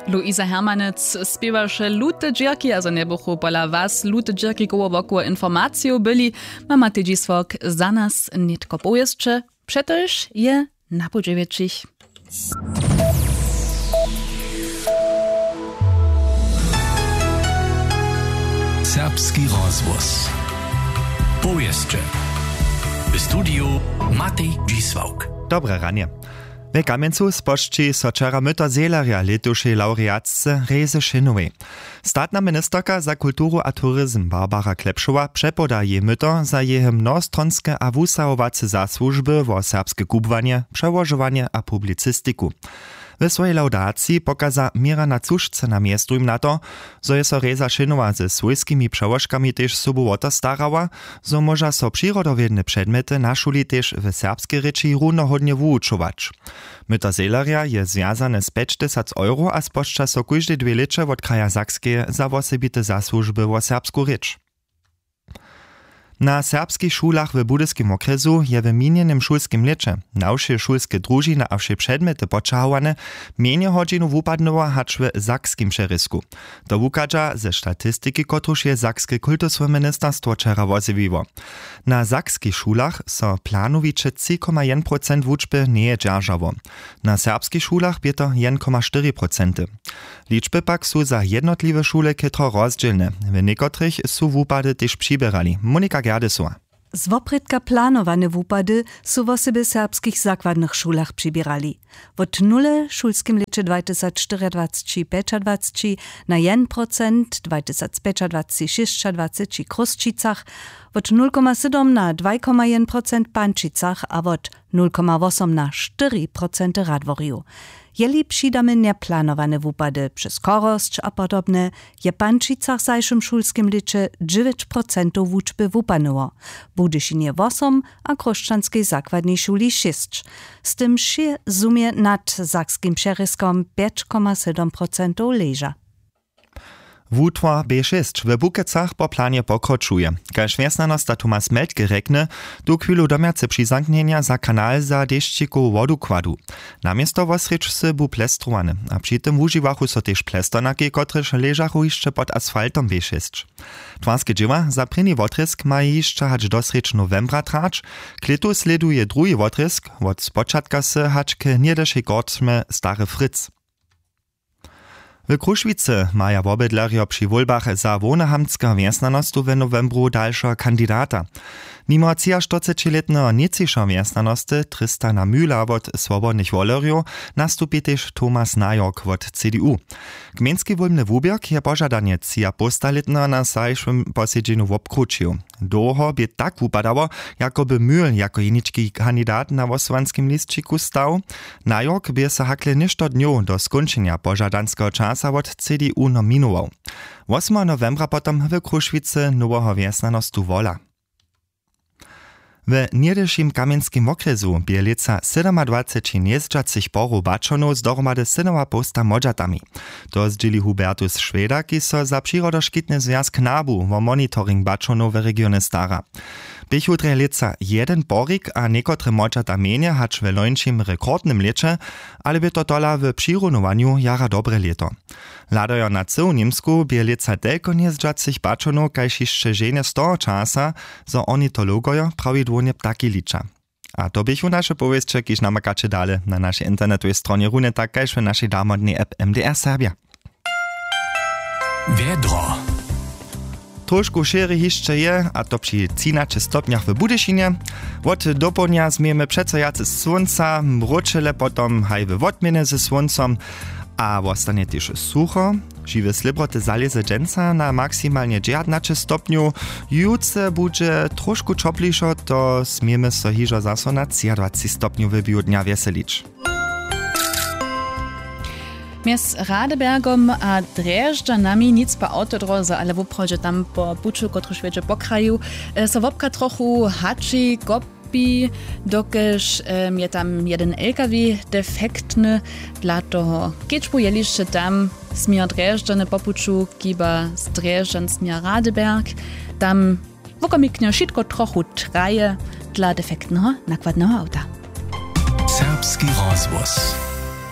Luisa Hermanec spiewaše lute džirki, also nebuchu pola was lute džirki koło wokół informacją byli. Mama tydzień swok za nas nitko pojeźdźcze, przetoż je na podziewieczich. Serbski rozvoz. Pojeźdźcze. W studiu Matej Dzisłauk. Dobre ranie. W Kamieńcu spoczci so wczera myto zelaria letušej laureatce Rezy Szynowej. Statna ministerka za kulturu a turyzm Barbara Klepšová przepoda je myto za jehe mnohostronske a wusahowace zasłużby wo serbskie kubwanie, przełożowanie a publicystyku. W swojej laudacji pokaza miera na cóżce na miestu im na to, zo je so Reza Szynowa ze swojskimi przełożkami też sobu o to starała, zo może so przyrodowiedne przedmety na szuli też w serbskiej ryczy równohodnie wuučować. Myto zelaria je związane z 5000 euro a spoczcza so każde 2 lata od kraja Sakskie za osobite zasłużby o serbsku rycz. Na serbskich szulach w Budyskim okresu je w minionym szulskim lecie nawsze szulskie drużyny a wsze przedmety poczahowane mniej godzinu wupadnęła hacz w sakskim przerysku. To wukadza ze statystyki, kotruż je sakskie kultuswe ministerstwo wczera wozywiło. Na sakskich szulach so planowicze 3,1% wuczby nie je dzierżawo. Na serbskich szulach bie to 1,4%. Liczby pak su za jednotliwe szule kytro rozdzielne. W niekotrych su wupady też przybierali. Monika Gerdesova. Zwoprytka planowane wupady su w osobie serbskich zakładnych szulach przybierali. Od nule szulskim lecie 2024-2025 na 1%, 2025-2026 w Kruszczycach, od 0,7 na 2,1% Pančicach, a od 0,8 na 4% Radworju. Jeli přidamy neplanowane wupady przez Korosć a podobne, je Pančicach w zajszym szulskim licze 9% wuczby wupanuło, Budyszynie 8, a Kruszczanskiej zakładnej szuli 6. Z tym się zumie nad sakskim przeryskom 5,7% leża. Wutwar B6 w Bukecach po planie pokroczuje. Kaž wjesnanosta Tomas Meltke rekne, do chwilu domiace przyzamknienia za kanal za deszczyku wodu kładu. Namiesto wosryczsy bu plestrowany, a przy tym używachu so też plestonaki, kotreż leżachu jeszcze pod asfaltom B6. Twarskie dzieła za pryni wotrysk ma jeszcze hacz dosrycz novembra tracz, kletu sleduje drugi wotrysk, od spočatka se hacz k niedeszej korczme Stary Fritz. W Krušvice maja wobydlerjo przy wolbach za wonehamtska wjesnanostu w novembru dalsza kandidata. Mimo 40-letnego niecišo wjesnanosty Tristana Müller od swobodnych wolerjo nastupi też Tomas Najok od CDU. Gmieński wolny wubierk je pożadanie 3,5 na zajszym posiedzeniu obkručił. Doho by tak upadało, jakoby Mühl jako jeniczki kandidat na wosłanskim listčiku stał. Najok by se hakle ništo dniu do skończenia pożadanskiego czasa od CDU nominował. 8 novembra potom w Krušvice nowego wjesnanostu wola. W niedešim kamieńskim okresu bielica 27 niezdżacych porów baczonów z dohromady 7,5 modżatami. To zdzieli Hubertus Šveda, ki so za przyrodoškitny związk NABU wo monitoring baczonów w regionie stara. Bychu lica jeden porik a niekotre modżata menie hacz w lończym rekordnym lecie, ale by to tola w przyronowaniu jara dobre leto. Ladajo na cył Niemsku bielica delko niezdżacych baczonów, kaž jeszcze żenie z toho czasa, zo ornitologojo prawidłownie ptaki licza. A to bychu nasze powieście, kiż namakacie dale na naszej internetowej stronie runy, tak kaž w naszej darmodnej app MDR Serbia. Wiedro. Trošku šery jeszcze je, a to przy 13 stopniach w Budyszynie. Od dopołudnia zmiemy przeco jacy z słońca, mroczele potom haj w wotmienie ze słońcem, a ostanie też sucho. Žiwe slibroty zaleze dżęca na maksymalnie 19 stopniu. Jutce bude trošku czoplišo, to zmiemy so hižo zaso na 20 stopniu w dnia weselić. Mies Radebergom a Drežďanami nic po autodroze, ale wuprodzie tam po buču, kotruž wiedzie po kraju, so wopka trochu hači, kopi, dokež je tam jeden LKW defektny, dla toho kiečbu jelište tam smir Drežďane po puču, kiba z Drežďan smir Radeberg, tam wokomiknio šitko trochu traje dla defektnego nakładnego auta. Serbski rozvoz.